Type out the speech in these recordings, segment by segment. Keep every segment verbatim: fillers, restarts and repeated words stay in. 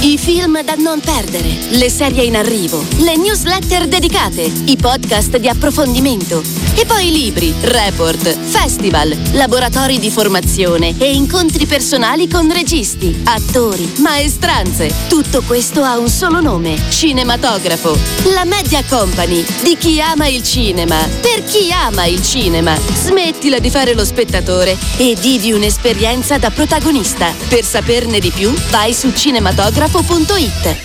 I film da non perdere, le serie in arrivo, le newsletter dedicate, i podcast di approfondimento e poi libri, report, festival, laboratori di formazione e incontri personali con registi, attori, maestranze. Tutto questo ha un solo nome: Cinematografo. La Media Company di chi ama il cinema, per chi ama il cinema. Smettila di fare lo spettatore e vivi un'esperienza da protagonista. Per saperne di più, vai su cinematografo punto it.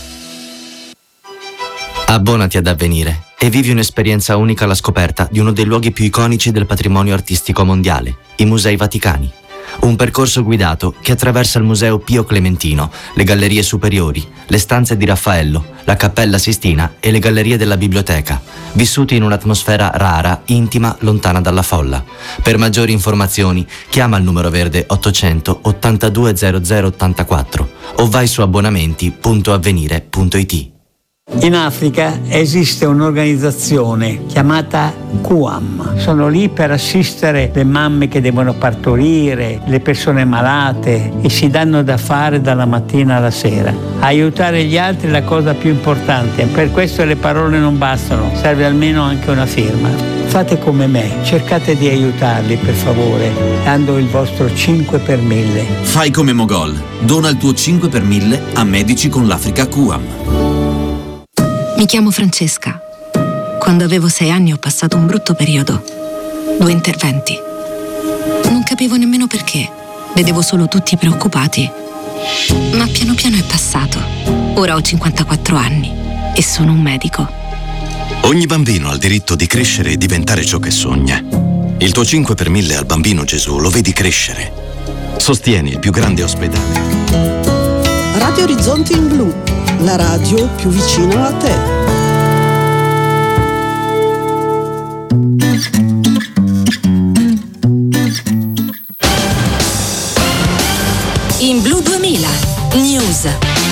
Abbonati ad Avvenire e vivi un'esperienza unica alla scoperta di uno dei luoghi più iconici del patrimonio artistico mondiale, i Musei Vaticani. Un percorso guidato che attraversa il Museo Pio Clementino, le gallerie superiori, le stanze di Raffaello, la Cappella Sistina e le gallerie della biblioteca, vissuti in un'atmosfera rara, intima, lontana dalla folla. Per maggiori informazioni chiama il numero verde ottocento ottantadue zero zero ottantaquattro o vai su abbonamenti punto avvenire punto it. In Africa esiste un'organizzazione chiamata Q A M. Sono lì per assistere le mamme che devono partorire, le persone malate, e si danno da fare dalla mattina alla sera. Aiutare gli altri è la cosa più importante, per questo le parole non bastano, serve almeno anche una firma. Fate come me, cercate di aiutarli per favore, dando il vostro cinque per mille. Fai come Mogol, dona il tuo cinque per mille a Medici con l'Africa Q A M. Mi chiamo Francesca. Quando avevo sei anni ho passato un brutto periodo. Due interventi. Non capivo nemmeno perché. Vedevo solo tutti preoccupati. Ma piano piano è passato. Ora ho cinquantaquattro anni e sono un medico. Ogni bambino ha il diritto di crescere e diventare ciò che sogna. Il tuo cinque per mille al Bambino Gesù lo vedi crescere. Sostieni il più grande ospedale. Radio Orizzonti in Blu, la radio più vicina a te. In Blu duemila News.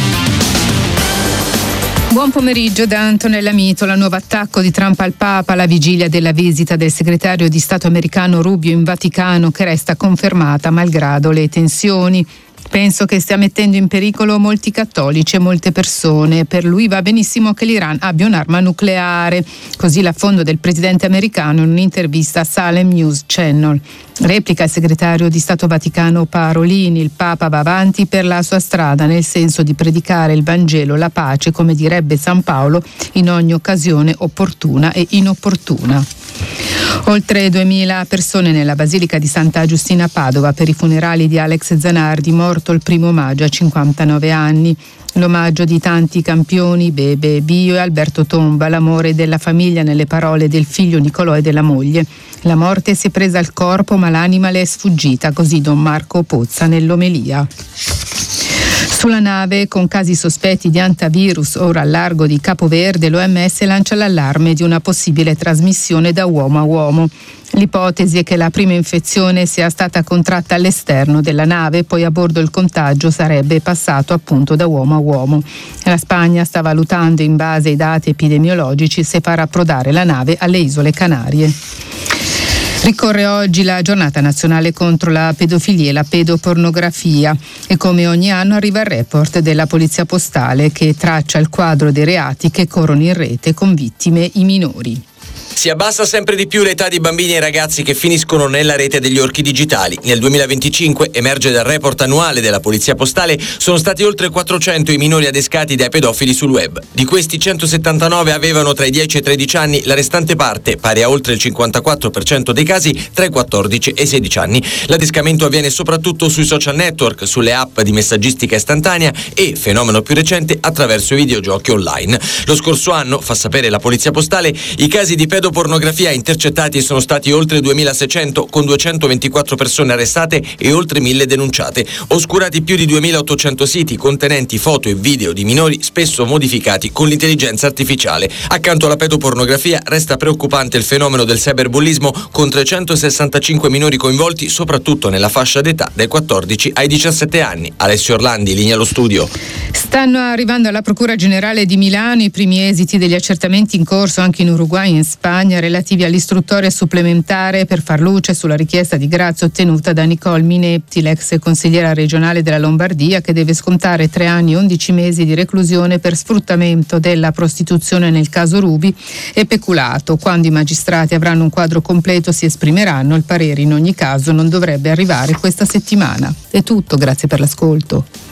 Buon pomeriggio da Antonella Mitola. Nuovo attacco di Trump al Papa alla vigilia della visita del segretario di Stato americano Rubio in Vaticano, che resta confermata malgrado le tensioni. Penso che stia mettendo in pericolo molti cattolici e molte persone. Per lui va benissimo che l'Iran abbia un'arma nucleare. Così l'affondo del presidente americano in un'intervista a Salem News Channel. Replica il segretario di Stato Vaticano Parolini: il Papa va avanti per la sua strada nel senso di predicare il Vangelo, la pace, come direbbe San Paolo, in ogni occasione opportuna e inopportuna. Oltre duemila persone nella Basilica di Santa Giustina a Padova per i funerali di Alex Zanardi, morto il primo maggio a cinquantanove anni. L'omaggio di tanti campioni, Bebe, Bio e Alberto Tomba, l'amore della famiglia nelle parole del figlio Nicolò e della moglie. La morte si è presa al corpo ma l'anima le è sfuggita, così Don Marco Pozza nell'omelia. Sulla nave, con casi sospetti di antivirus ora al largo di Capo Verde, l'O M S lancia l'allarme di una possibile trasmissione da uomo a uomo. L'ipotesi è che la prima infezione sia stata contratta all'esterno della nave, poi a bordo il contagio sarebbe passato appunto da uomo a uomo. La Spagna sta valutando, in base ai dati epidemiologici, se far approdare la nave alle Isole Canarie. Ricorre oggi la giornata nazionale contro la pedofilia e la pedopornografia e come ogni anno arriva il report della Polizia Postale che traccia il quadro dei reati che corrono in rete con vittime i minori. Si abbassa sempre di più l'età di bambini e ragazzi che finiscono nella rete degli orchi digitali. Nel duemilaventicinque, emerge dal report annuale della Polizia Postale, sono stati oltre quattrocento i minori adescati dai pedofili sul web. Di questi centosettantanove avevano tra i dieci e i tredici anni, la restante parte, pari a oltre il cinquantaquattro per cento dei casi, tra i quattordici e i sedici anni. L'adescamento avviene soprattutto sui social network, sulle app di messaggistica istantanea e, fenomeno più recente, attraverso i videogiochi online. Lo scorso anno, fa sapere la Polizia Postale, i casi di pedopornografia intercettati sono stati oltre duemilaseicento, con duecentoventiquattro persone arrestate e oltre mille denunciate. Oscurati più di duemilaottocento siti contenenti foto e video di minori, spesso modificati con l'intelligenza artificiale. Accanto alla pedopornografia resta preoccupante il fenomeno del cyberbullismo, con trecentosessantacinque minori coinvolti, soprattutto nella fascia d'età dai quattordici ai diciassette anni. Alessio Orlandi, linea allo studio. Stanno arrivando alla Procura Generale di Milano i primi esiti degli accertamenti in corso anche in Uruguay e in Spagna Romagna relativi all'istruttoria supplementare per far luce sulla richiesta di grazia ottenuta da Nicole Minetti, l'ex consigliera regionale della Lombardia, che deve scontare tre anni e undici mesi di reclusione per sfruttamento della prostituzione nel caso Ruby e peculato. Quando i magistrati avranno un quadro completo si esprimeranno, il parere in ogni caso non dovrebbe arrivare questa settimana. È tutto, grazie per l'ascolto.